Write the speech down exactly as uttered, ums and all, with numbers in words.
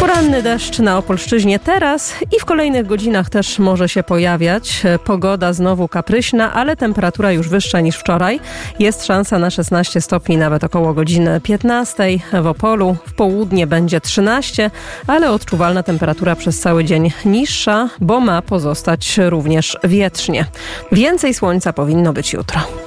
Poranny deszcz na Opolszczyźnie teraz i w kolejnych godzinach też może się pojawiać. Pogoda znowu kapryśna, ale temperatura już wyższa niż wczoraj. Jest szansa na szesnaście stopni, nawet około godziny piętnastej. W Opolu w południe będzie trzynaście, ale odczuwalna temperatura przez cały dzień niższa, bo ma pozostać również wietrznie. Więcej słońca powinno być jutro.